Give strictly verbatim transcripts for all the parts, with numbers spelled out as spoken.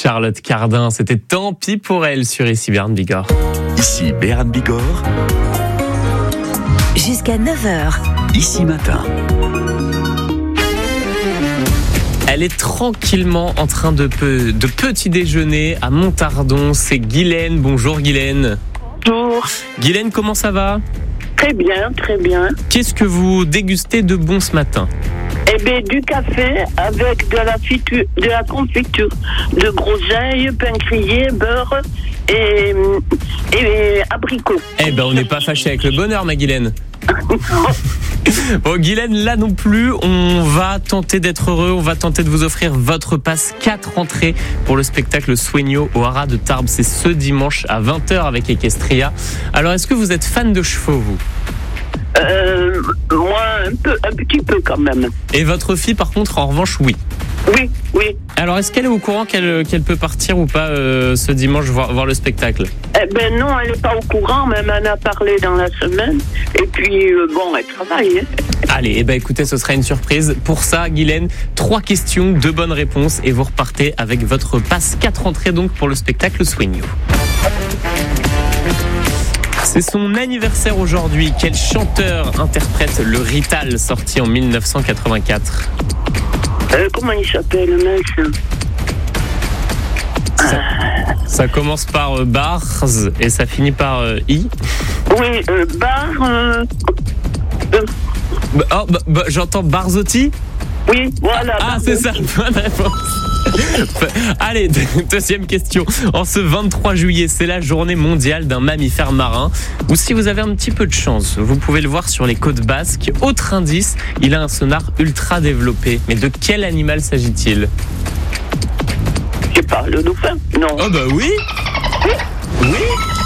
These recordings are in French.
Charlotte Cardin, c'était Tant pis pour elle sur Ici Béarn Bigorre. Ici Béarn Bigorre. Jusqu'à neuf heures. Ici Matin. Elle est tranquillement en train de, pe- de petit déjeuner à Montardon. C'est Guylaine. Bonjour Guylaine. Bonjour. Guylaine, comment ça va ? Très bien, très bien. Qu'est-ce que vous dégustez de bon ce matin ? Eh bien, du café avec de la, fitu- de la confiture de groseille, pain grillé, beurre et, et abricot. Eh ben, on n'est pas fâché avec le bonheur, ma Guylaine. Bon, Guylaine, là non plus, on va tenter d'être heureux, on va tenter de vous offrir votre passe quatre entrées pour le spectacle Sueño au Haras de Tarbes. C'est ce dimanche à vingt heures avec Equestria. Alors, est-ce que vous êtes fan de chevaux, vous ? Euh, moi, un peu, un petit peu quand même. Et votre fille, par contre, en revanche, oui. Oui, oui. Alors, est-ce qu'elle est au courant qu'elle, qu'elle peut partir ou pas euh, ce dimanche voir, voir le spectacle ? Eh ben non, elle n'est pas au courant, mais elle m'en a parlé dans la semaine. Et puis, euh, bon, elle travaille. Hein. Allez, eh ben écoutez, ce sera une surprise. Pour ça, Guylaine, trois questions, deux bonnes réponses et vous repartez avec votre passe quatre entrées donc pour le spectacle Sueño. C'est son anniversaire aujourd'hui. Quel chanteur interprète le Rital sorti en dix-neuf cent quatre-vingt-quatre ? Euh, comment il s'appelle, le mec ça, ça commence par euh, Bars et ça finit par euh, I. Oui, euh, bar... Euh, euh, Bah, oh, bah, bah, j'entends Barzotti. oui, voilà. Ah, bar- c'est ça, bonne réponse. Allez, deuxième question. En ce vingt-trois juillet, c'est la journée mondiale d'un mammifère marin. Ou si vous avez un petit peu de chance, vous pouvez le voir sur les côtes basques. Autre indice, il a un sonar ultra développé. Mais de quel animal s'agit-il ? Je sais pas, le dauphin. Non. Oh bah oui. Oui.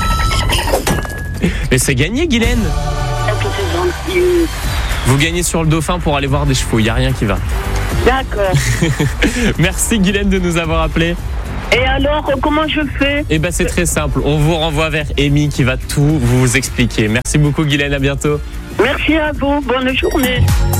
Mais c'est gagné, Guylaine. Ah, que c'est gentil. Vous gagnez sur le dauphin pour aller voir des chevaux, il n'y a rien qui va. D'accord. Merci Guylaine de nous avoir appelés. Et alors, comment je fais ? Eh ben c'est très simple, on vous renvoie vers Amy qui va tout vous expliquer. Merci beaucoup Guylaine, à bientôt. Merci à vous, bonne journée.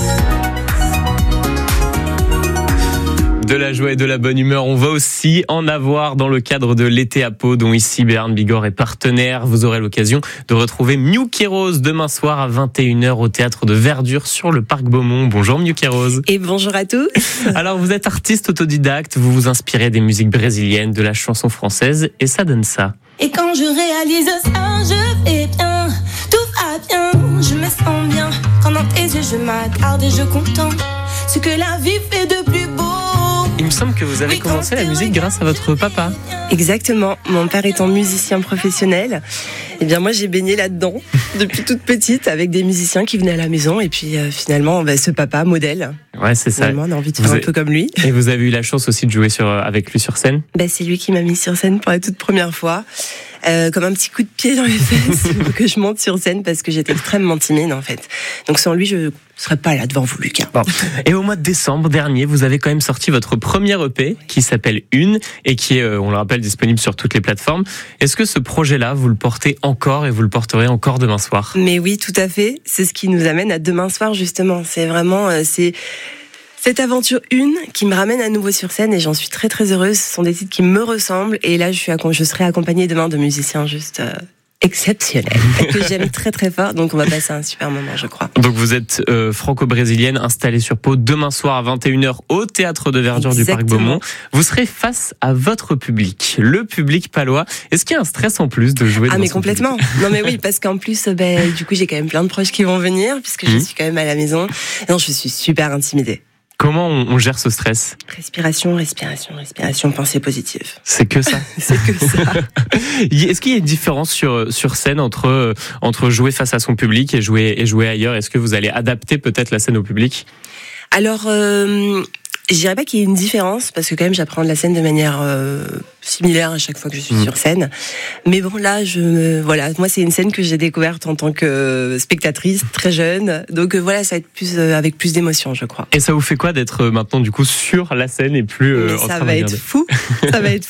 De la joie et de la bonne humeur, on va aussi en avoir dans le cadre de l'été à Pau, dont ici Béarn Bigorre est partenaire. Vous aurez l'occasion de retrouver Miu Kéros demain soir à vingt et une heures au théâtre de Verdure sur le parc Beaumont. Bonjour Miu Kéros. Et bonjour à tous. Alors vous êtes artiste autodidacte, vous vous inspirez des musiques brésiliennes, de la chanson française et ça donne ça. Et quand je réalise ça, je vais bien, tout va bien, je me sens bien. Quand dans tes yeux je m'attarde et je contemple ce que la vie fait de plus beau. Il me semble que vous avez commencé la musique grâce à votre papa. Exactement. Mon père étant musicien professionnel, eh bien moi j'ai baigné là-dedans depuis toute petite avec des musiciens qui venaient à la maison et puis euh, finalement bah, ce papa modèle. Ouais, c'est ça. Finalement, on a envie de Vous faire avez... un peu comme lui. Et vous avez eu la chance aussi de jouer sur, avec lui sur scène ? Bah, c'est lui qui m'a mis sur scène pour la toute première fois. Euh, comme un petit coup de pied dans les fesses pour que je monte sur scène parce que j'étais extrêmement timide en fait. Donc sans lui, je ne serais pas là devant vous, Lucas. Bon. Et au mois de décembre dernier, vous avez quand même sorti votre premier E P qui s'appelle Une et qui est, on le rappelle, disponible sur toutes les plateformes. Est-ce que ce projet-là, vous le portez encore et vous le porterez encore demain soir ? Mais oui, tout à fait. C'est ce qui nous amène à demain soir justement. C'est vraiment... Euh, c'est... Cette aventure une qui me ramène à nouveau sur scène et j'en suis très très heureuse. Ce sont des titres qui me ressemblent et là je suis je serai accompagnée demain de musiciens juste euh, exceptionnels que j'aime très très fort. Donc on va passer un super moment, je crois. Donc vous êtes euh, franco-brésilienne installée sur Pau demain soir à vingt et une heures au théâtre de Verdure Exactement. Du parc Beaumont. Vous serez face à votre public, le public palois. Est-ce qu'il y a un stress en plus de jouer? Ah mais complètement. Public non mais oui, parce qu'en plus ben du coup j'ai quand même plein de proches qui vont venir puisque mmh. je suis quand même à la maison. Non, je suis super intimidée. Comment on gère ce stress? Respiration, respiration, respiration, pensée positive. C'est que ça. C'est que ça. Est-ce qu'il y a une différence sur sur scène entre entre jouer face à son public et jouer et jouer ailleurs? Est-ce que vous allez adapter peut-être la scène au public? Alors, euh, je dirais pas qu'il y ait une différence parce que quand même j'apprends de la scène de manière euh, similaire à chaque fois que je suis mmh. sur scène. Mais bon là, je me, voilà, moi c'est une scène que j'ai découverte en tant que spectatrice très jeune. Donc euh, voilà, ça va être plus euh, avec plus d'émotion, je crois. Et ça vous fait quoi d'être euh, maintenant du coup sur la scène et plus euh, Mais en ça train va de être fou. Ça va être fou.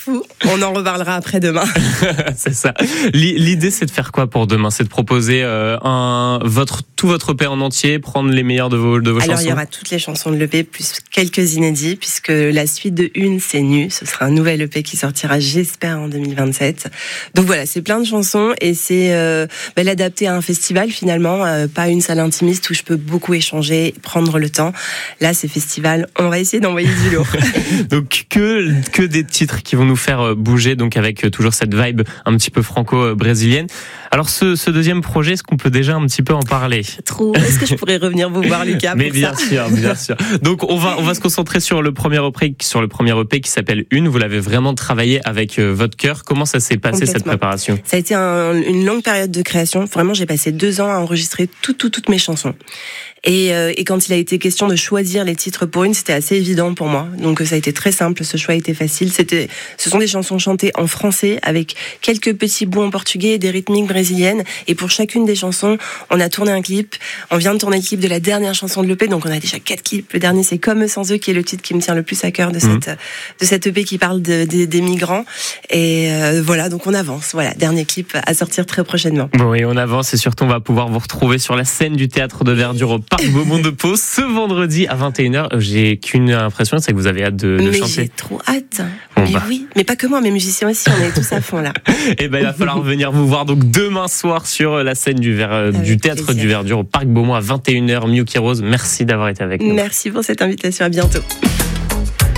On en reparlera après demain. C'est ça. L'idée, c'est de faire quoi pour demain? C'est de proposer euh, un, votre, tout votre E P en entier, prendre les meilleures de vos, de vos Alors, chansons? il y aura toutes les chansons de l'E P, plus quelques inédits, puisque la suite de Une, c'est Nu. Ce sera un nouvel E P qui sortira, j'espère, en deux mille vingt-sept. Donc voilà, c'est plein de chansons et c'est euh, bah, l'adapter à un festival, finalement, euh, pas une salle intimiste où je peux beaucoup échanger, prendre le temps. Là, c'est festival. On va essayer d'envoyer du lourd. Donc, que, que des titres qui vont nous faire bouger, donc avec toujours cette vibe un petit peu franco-brésilienne. Alors, ce, ce deuxième projet, est-ce qu'on peut déjà un petit peu en parler? Trop. Est-ce que je pourrais revenir vous voir, Lucas? Mais pour bien ça sûr, bien sûr. Donc, on va, on va se concentrer sur le premier E P, sur le premier E P qui s'appelle Une. Vous l'avez vraiment travaillé avec votre cœur. Comment ça s'est passé, cette préparation? Ça a été un, une longue période de création. Vraiment, j'ai passé deux ans à enregistrer tout, tout, toutes mes chansons. Et, euh, et quand il a été question de choisir les titres pour Une, c'était assez évident pour moi. Donc ça a été très simple, ce choix a été facile. C'était, ce sont des chansons chantées en français avec quelques petits bouts en portugais et des rythmiques brésiliennes. Et pour chacune des chansons, on a tourné un clip. On vient de tourner le clip de la dernière chanson de l'E P, donc on a déjà quatre clips. Le dernier, c'est Comme eux sans eux, qui est le titre qui me tient le plus à cœur de cette, mmh. de cette E P qui parle de, de, des migrants. Et euh, voilà, donc on avance. Voilà, dernier clip à sortir très prochainement. Bon, et on avance et surtout on va pouvoir vous retrouver sur la scène du Théâtre de Verdure au Parc Beaumont de Pau ce vendredi à vingt et une heures. J'ai qu'une impression, c'est que vous avez hâte de, de mais chanter. J'ai trop hâte. Bon mais bah. oui, mais pas que moi, mes musiciens aussi, on est tous à fond là. Et ben il va falloir venir vous voir donc demain soir sur la scène du, Ver, du Théâtre plaisir. du Verdure au Parc Beaumont à vingt et une heures. Miyuki Rose, merci d'avoir été avec nous. Merci pour cette invitation, à bientôt.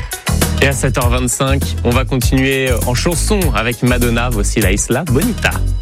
Et à sept heures vingt-cinq, on va continuer en chanson avec Madonna. Voici la Isla Bonita.